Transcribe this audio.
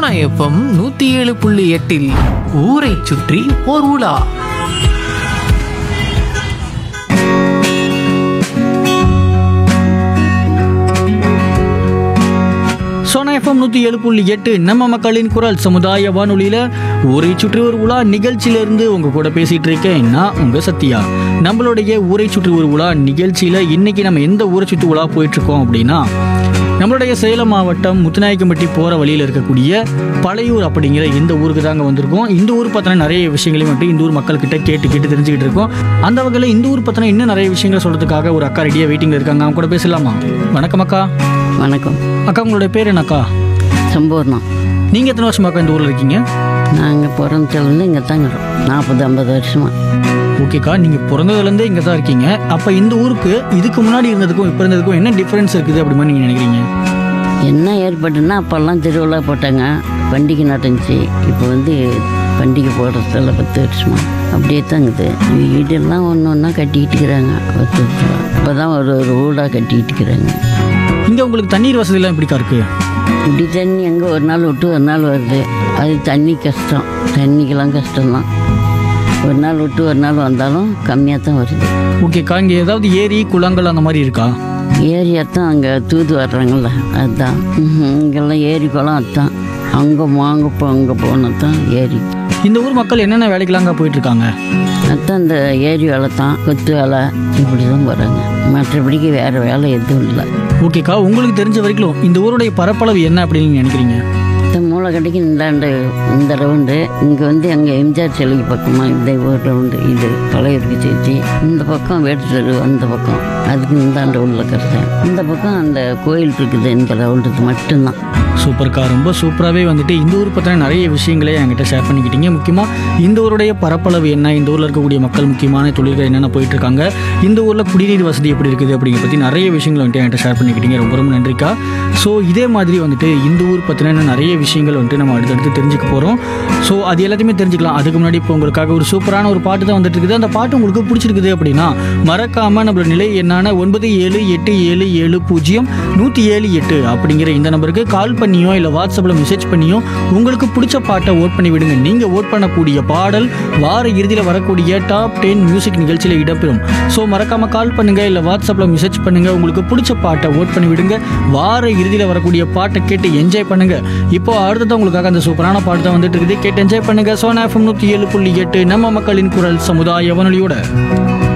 FM 107.8 ஊரை சுற்றி ஓர் உலா. சோனா எஃப்எம் 107.8 நம்ம மக்களின் குரல் சமுதாய வானொலியில ஊரை சுற்றி ஒரு உலா நிகழ்ச்சியிலிருந்து உங்க கூட பேசிட்டு இருக்கேன் நான் உங்க சத்யா. நம்மளுடைய ஊரை சுற்றி ஒரு உலா நிகழ்ச்சியில இன்னைக்கு நம்ம எந்த ஊரை சுற்றி உலா போயிட்டு இருக்கோம் அப்படின்னா, நம்மளுடைய சேலம் மாவட்டம் முத்துநாயக்கம்பட்டி போகிற வழியில் இருக்கக்கூடிய பழையூர் அப்படிங்கிற இந்த ஊருக்கு தாங்க வந்திருக்கோம். இந்த ஊர் பற்றின நிறைய விஷயங்களையும் வந்துட்டு இந்த ஊர் மக்கள்கிட்ட கேட்டு தெரிஞ்சுக்கிட்டு இருக்கோம். அந்த வகையில் இந்த ஊர் பற்றின இன்னும் நிறைய விஷயங்களை சொல்கிறதுக்காக ஒரு அக்கா ரெடியாக வெயிட்டிங்கில் இருக்காங்க. அவங்க கூட பேசலாமா? வணக்கம் அக்கா. வணக்கம் அக்கா, உங்களுடைய பேர் என்னக்கா? சம்பூர்ணா. நீங்கள் எத்தனை வருஷமாக்கா இந்த ஊரில் இருக்கீங்க? நாங்கள் பிறந்ததுலேருந்து இங்கே தாங்கிறோம். 40-50 வருஷமா. ஓகேக்கா, நீங்கள் பிறந்ததுலேருந்தே இங்கே தான் இருக்கீங்க. அப்போ இந்த ஊருக்கு இதுக்கு முன்னாடி இருந்ததுக்கும் இப்போ இருந்ததுக்கும் என்ன டிஃப்ரென்ஸ் இருக்குது அப்படி மாதிரி நீங்கள் நினைக்கிறீங்க? என்ன ஏற்பட்டுன்னா அப்போல்லாம் திருவிழா போட்டாங்க, பண்டிகை நடந்துச்சு. இப்போ பண்டிகை போடுறதில்ல 10 வருஷமா அப்படியே தாங்குது. வீடெல்லாம் ஒன்று ஒன்றா கட்டிக்கிட்டு இருக்கிறாங்க. இப்போ தான் ஒரு வீடாக கட்டிக்கிட்டு இருக்கிறாங்க. இங்கே உங்களுக்கு தண்ணீர் வசதியெல்லாம் எப்படிக்கா இருக்குது? இப்படி தண்ணி எங்கே ஒரு நாள் விட்டு ஒரு நாள் வருது. அது தண்ணி கஷ்டம், தண்ணிக்கெல்லாம் கஷ்டம்தான். ஒரு நாள் விட்டு ஒரு நாள் வந்தாலும் கம்மியாக தான் வருது. ஓகேக்கா, இங்கே ஏதாவது ஏரி குளங்கள் அந்த மாதிரி இருக்கா? ஏரியாத்தான் அங்கே தூது வர்றாங்கள்ல, அதுதான். இங்கெல்லாம் ஏரி குளம் அதுதான். அங்கே போனால் தான் ஏரி. இந்த ஊர் மக்கள் என்னென்ன வேலைக்கெல்லாங்க போயிட்டுருக்காங்க? அதுதான் இந்த ஏரி வேலை தான், கொத்து வேலை, இப்படி தான் போகிறாங்க. மற்றபடிக்கு வேறு வேலை எதுவும் இல்லை. ஓகேக்கா, உங்களுக்கு தெரிஞ்ச வரைக்கும் இந்த ஊருடைய பரப்பளவு என்ன அப்படின்னு நினைக்கிறீங்க? இந்த மூளைக்கடைக்கு இந்த ரவுண்டு இங்கே எங்கள் எம்ஜிஆர் சிலைக்கு பக்கமாக இந்த ஒரு ரவுண்டு, இது பழையூருக்கு சேர்த்து. இந்த பக்கம் வேட்டு அந்த பக்கம், அதுக்கு இந்தாண்ட உள்ள கருது. இந்த பக்கம் அந்த கோயில் இருக்குது. இந்த ரவுண்டுக்கு மட்டும்தான். சூப்பர்க்கா, ரொம்ப சூப்பராகவே வந்துட்டு இந்த ஊர் பற்றின நிறைய விஷயங்களே என்கிட்ட ஷேர் பண்ணிக்கிட்டீங்க. முக்கியமாக இந்த ஊருடைய பரப்பளவு என்ன, இந்த ஊரில் இருக்கக்கூடிய மக்கள் முக்கியமான தொழில்கள் என்னென்ன போயிட்டுருக்காங்க, இந்த ஊரில் குடிநீர் வசதி எப்படி இருக்குது அப்படிங்கிற பற்றி நிறைய விஷயங்கள் வந்துட்டு என்கிட்ட ஷேர் பண்ணிக்கிட்டீங்க. ரொம்ப ரொம்ப நன்றிக்கா. ஸோ இதே மாதிரி வந்துட்டு இந்த ஊர் பற்றின நிறைய விஷயங்கள் வந்துட்டு நம்ம அடுத்தடுத்து தெரிஞ்சுக்க போகிறோம். ஸோ அது எல்லாத்தையுமே தெரிஞ்சுக்கலாம். அதுக்கு முன்னாடி இப்போ உங்களுக்காக ஒரு சூப்பரான ஒரு பாட்டு தான் வந்துட்டு இருக்குது. அந்த பாட்டு உங்களுக்கு பிடிச்சிருக்குது அப்படின்னா மறக்காமல் நம்மளோட நிலை என்னான 9787700178 அப்படிங்கிற இந்த நம்பருக்கு கால் பண்ணியோ இல்லை வாட்ஸ்அப்பில் மெசேஜ் பண்ணியோ உங்களுக்கு பிடிச்ச பாட்டை ஓட் பண்ணி விடுங்க. நீங்கள் ஓட் பண்ணக்கூடிய பாடல் வார இறுதியில் வரக்கூடிய டாப் 10 மியூசிக் நிகழ்ச்சியில் இடம்பெறும். ஸோ மறக்காமல் கால் பண்ணுங்கள், இல்லை வாட்ஸ்அப்பில் மெசேஜ் பண்ணுங்கள். உங்களுக்கு பிடிச்ச பாட்டை ஓட் பண்ணி விடுங்க. வார இறுதியில் வரக்கூடிய பாட்டை கேட்டு என்ஜாய் பண்ணுங்கள். இப்போ அடுத்ததான் உங்களுக்காக அந்த சூப்பரான பாட்டு தான் வந்துட்டு இருக்குது. கேட்டு என்ஜாய் பண்ணுங்கள். சோனா எஃப்எம் 107.8 நம்ம மக்களின் குரல் சமுதாய வானொலியோட.